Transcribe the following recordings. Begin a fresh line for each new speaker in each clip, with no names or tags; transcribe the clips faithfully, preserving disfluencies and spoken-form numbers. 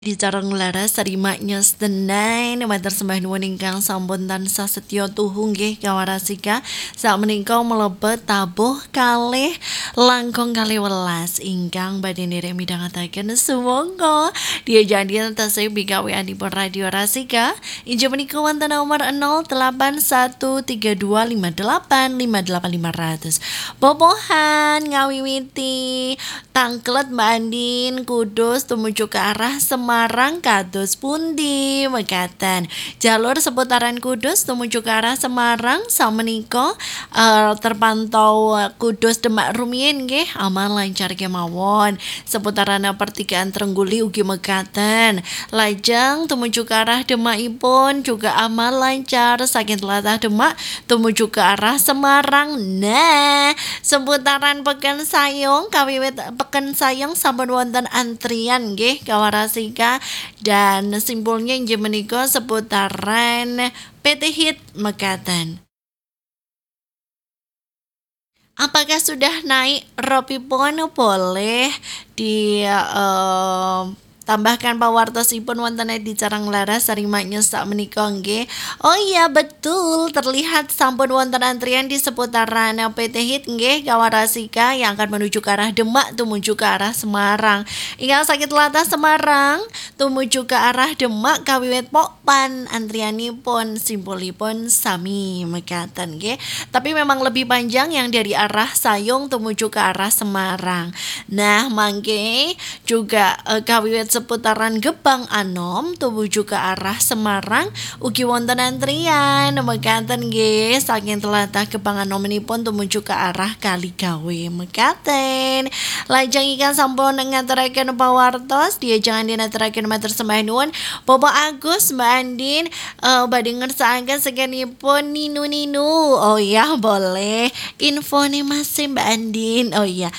Di carang laras sarimaknya sedenai mater sembah nuwun ingkang sampun tansah setya tuhu nggih kawarasika sakmenika mlebet tabuh kalih langkung kalih welas ingkang badhe nderek midhangetaken sumangga diajadian tasih bikawianipun radio Rasika inggih menika wonten nomor nol delapan satu tiga dua lima delapan lima delapan lima nol nol. Popohan ngawiwiti tangklet Mbak Andin Kudus tumuju ke arah Semarang kados pundi mekaten. Jalur seputaran Kudus tumuju ke arah Semarang samenika uh, terpantau Kudus Demak rumiyin nggih aman lancar kemawon. Seputaran pertigaan Trengguli ugi mekaten. Lajeng tumuju ke arah Demakipun juga aman lancar saking tlatah Demak tumuju ke arah Semarang. Nah, seputaran Peken Sayong kawiwit Peken Sayong sampun wonten antrian nggih kawarasika dan simpulnya inggih menika seputaran P T Hit mekaten. Apakah sudah naik ropipun boleh di uh, tambahkan pawartosipun wonten di Carang Laras sarimaknya sak menika nggih. Oh iya betul, terlihat sampun wonten antrian di seputaran P T Hit nggih kawarasika yang akan menuju ke arah Demak tumuju ke arah Semarang. Ingkang sakit latah Semarang tumuju ke arah Demak kawiwit Pokpan antrianipun simpulipun sami mekaten nggih. Tapi memang lebih panjang yang dari arah Sayung tumuju ke arah Semarang. Nah, mangke juga eh, kawiwit seputaran Gebang Anom tumuju ke arah Semarang ugi wonten antrian mekaten nggih saking tlatah Gebang Anom menipun tumuju ke arah Kaligawe mekaten. Lajeng ikan sampun ngaturaken pawartos diajangan dinaturaken matur sembah nuwun Bapak Agus Mbak Andin uh, badhe ngersakaken segenipun Ninu Ninu. Oh iya boleh infone masih Mbak Andin. Oh iya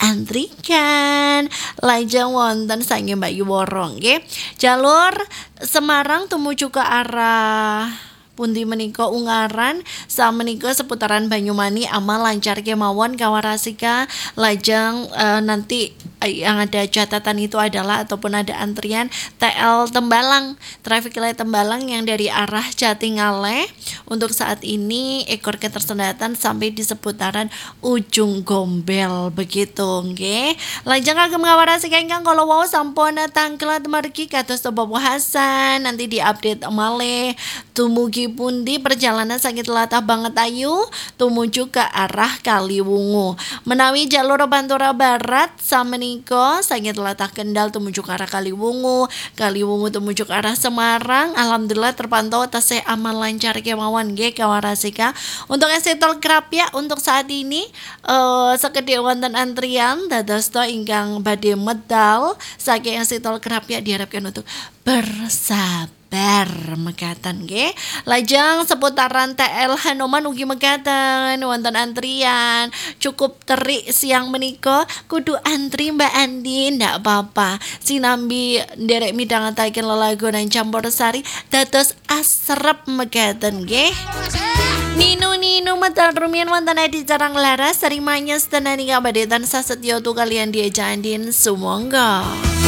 diantrikan. Lajeng wonten sange Mbak Yuworo nggih. Jalur Semarang tumuju ke arah pundi menika Ungaran samenika seputaran Banyumanik amal lancar kemawon kawarasika. Lajeng e, nanti e, yang ada catatan itu adalah ataupun ada antrian T L Tembalang, traffic light Tembalang yang dari arah Jatingaleh untuk saat ini ekor ketersendatan sampai di seputaran Ujung Gombel begitu nggih. Lajeng kagem kawarasika ingkang kala wau sampun tangklet margi kados Bapak Hasan nanti diupdate malih tumugi pundi perjalanan sakit latah banget ayu tumuju ke arah Kaliwungu. Menawi jalur Pantura Barat samenika sakit latah Kendal tumuju ke arah Kaliwungu, Kaliwungu tumuju ke arah Semarang. Alhamdulillah terpantau tasih aman lancar kemawon nggih kawarasika. Untuk Esitol Krapia untuk saat ini uh, sekedhik wonten antrian dados to ingkang badhe medal saking Esitol Krapia diharapkan untuk bersabar bar mekaten nggih. Lajeng seputaran T L Hanoman ugi mekaten wonten antrian cukup terik siang menika kudu antri Mbak Andin ndak apa-apa sinambi nderek midhangetaken lelagonan campur sari dados asrep mekaten nggih. Ninu Ninu matur rumiyin wonten di Carang Laras sarimanya setenaning kabadhetan sasetya tu kalian diajak Andin sumangga.